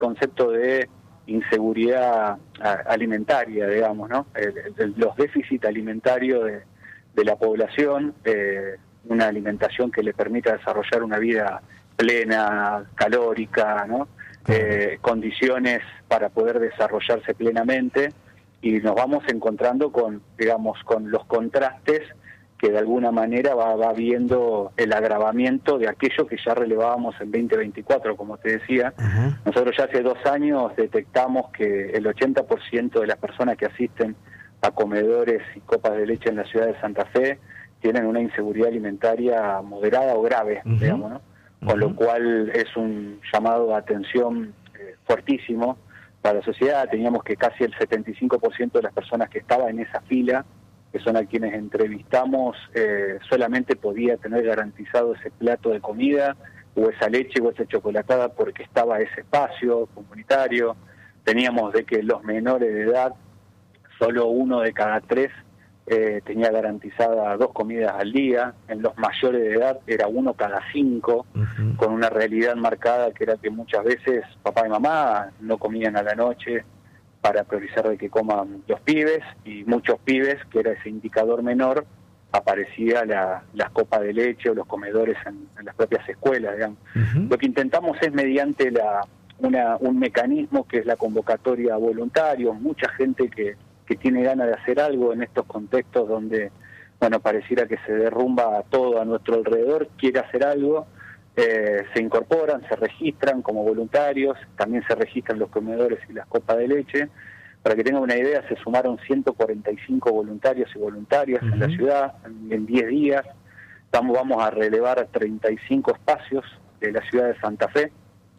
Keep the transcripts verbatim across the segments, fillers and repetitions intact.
concepto de inseguridad alimentaria, digamos, ¿no? El, el, los déficits alimentarios de, de la población, eh, una alimentación que le permita desarrollar una vida plena, calórica, ¿no? Eh, condiciones para poder desarrollarse plenamente, y nos vamos encontrando con, digamos, con los contrastes que de alguna manera va, va viendo el agravamiento de aquello que ya relevábamos en veinte veinticuatro, como te decía. Uh-huh. Nosotros ya hace dos años detectamos que el ochenta por ciento de las personas que asisten a comedores y copas de leche en la ciudad de Santa Fe tienen una inseguridad alimentaria moderada o grave, uh-huh. digamos, ¿no? Con uh-huh. lo cual es un llamado de atención eh, fuertísimo para la sociedad. Teníamos que casi el setenta y cinco por ciento de las personas que estaban en esa fila, que son a quienes entrevistamos, eh, solamente podía tener garantizado ese plato de comida o esa leche o esa chocolatada porque estaba ese espacio comunitario. Teníamos de que los menores de edad, solo uno de cada tres eh, tenía garantizada dos comidas al día. En los mayores de edad era uno cada cinco, uh-huh. con una realidad marcada que era que muchas veces papá y mamá no comían a la noche para priorizar de que coman los pibes, y muchos pibes, que era ese indicador menor, aparecía la, las copas de leche o los comedores en, en las propias escuelas, digamos. Uh-huh. Lo que intentamos es mediante la una un mecanismo que es la convocatoria a voluntarios, mucha gente que, que tiene ganas de hacer algo en estos contextos donde, bueno, pareciera que se derrumba todo a nuestro alrededor, quiere hacer algo. Eh, se incorporan, se registran como voluntarios, también se registran los comedores y las copas de leche. Para que tengan una idea, se sumaron ciento cuarenta y cinco voluntarios y voluntarias uh-huh. en la ciudad en diez días. Estamos, vamos a relevar treinta y cinco espacios de la ciudad de Santa Fe,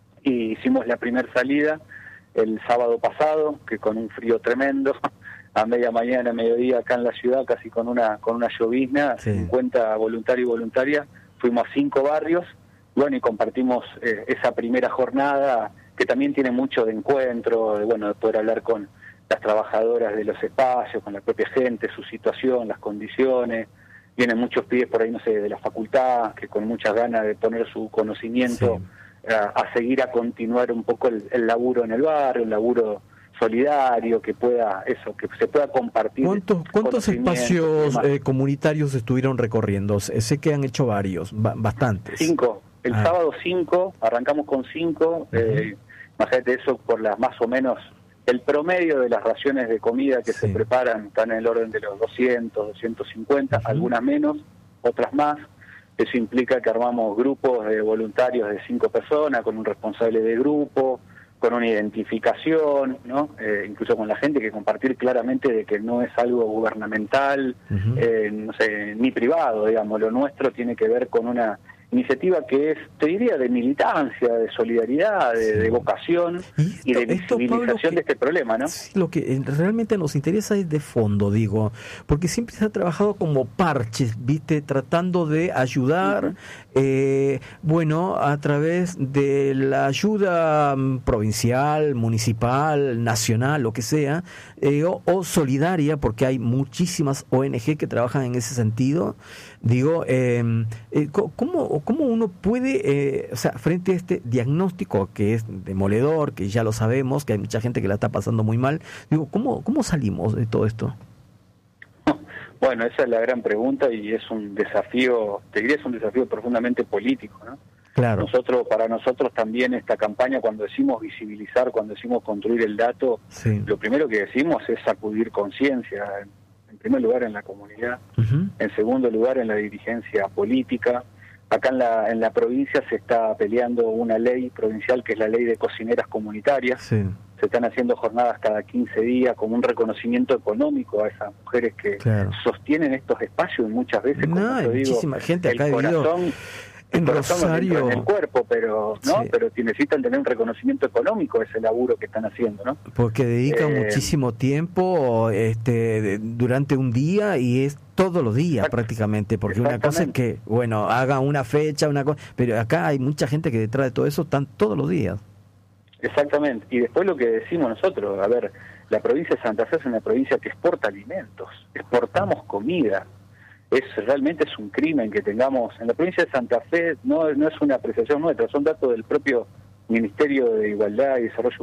y hicimos la primera salida el sábado pasado, que con un frío tremendo, a media mañana, mediodía acá en la ciudad, casi con una con una llovizna, sí. cincuenta voluntarios y voluntarias, fuimos a cinco barrios. Bueno, y compartimos eh, esa primera jornada, que también tiene mucho de encuentro, de, bueno, de poder hablar con las trabajadoras de los espacios, con la propia gente, su situación, las condiciones. Vienen muchos pibes por ahí, no sé, de la facultad, que con muchas ganas de poner su conocimiento sí. a, a seguir, a continuar un poco el, el laburo en el barrio, un laburo solidario, que pueda, eso, que se pueda compartir. ¿Cuántos, cuántos espacios eh, comunitarios estuvieron recorriendo? Sé que han hecho varios, ba- bastantes. Cinco. El ah. sábado cinco, arrancamos con cinco, uh-huh. eh, imagínate eso, por las más o menos, el promedio de las raciones de comida que sí. se preparan están en el orden de los doscientos, doscientos cincuenta, uh-huh. algunas menos, otras más. Eso implica que armamos grupos de voluntarios de cinco personas, con un responsable de grupo, con una identificación, ¿no? Eh, incluso con la gente, que compartir claramente de que no es algo gubernamental, uh-huh. eh, no sé, ni privado, digamos. Lo nuestro tiene que ver con una iniciativa que es, te diría, de militancia, de solidaridad, de, sí. de vocación y, esto, y de visibilización esto, Pablo, que, de este problema, ¿no? Sí, lo que realmente nos interesa es de fondo, digo, porque siempre se ha trabajado como parches, ¿viste? Tratando de ayudar, uh-huh. eh, bueno, a través de la ayuda provincial, municipal, nacional, lo que sea, eh, o, o solidaria, porque hay muchísimas O N Ge que trabajan en ese sentido. Digo, eh, eh, ¿cómo, cómo uno puede, eh, o sea, frente a este diagnóstico que es demoledor, que ya lo sabemos, que hay mucha gente que la está pasando muy mal, digo, ¿cómo, cómo salimos de todo esto? Bueno, esa es la gran pregunta, y es un desafío, te diría, es un desafío profundamente político, ¿no? Claro. Nosotros, para nosotros también esta campaña, cuando decimos visibilizar, cuando decimos construir el dato, sí. lo primero que decimos es sacudir conciencia. En primer lugar en la comunidad, uh-huh. en segundo lugar en la dirigencia política. Acá en la en la provincia se está peleando una ley provincial que es la ley de cocineras comunitarias. Sí. Se están haciendo jornadas cada quince días como un reconocimiento económico a esas mujeres que claro. sostienen estos espacios, y muchas veces, como no, te digo, muchísima gente acá el corazón... En Rosario, en el cuerpo, pero no, sí. pero necesitan tener un reconocimiento económico ese laburo que están haciendo, ¿no? Porque dedican eh, muchísimo tiempo, este, durante un día, y es todos los días prácticamente, porque una cosa es que, bueno, haga una fecha, una cosa, pero acá hay mucha gente que detrás de todo eso están todos los días. Exactamente. Y después lo que decimos nosotros, a ver, la provincia de Santa Fe es una provincia que exporta alimentos, exportamos comida. Es realmente es un crimen que tengamos en la provincia de Santa Fe, no no es una apreciación nuestra, son datos del propio Ministerio de Igualdad y Desarrollo